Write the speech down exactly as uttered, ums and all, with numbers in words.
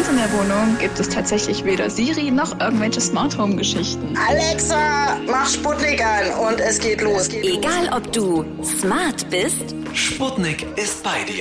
uns in der Wohnung gibt es tatsächlich weder Siri noch irgendwelche Smart Home Geschichten. Alexa, mach Sputnik an und es geht los. Egal ob du smart bist Sputnik ist bei dir.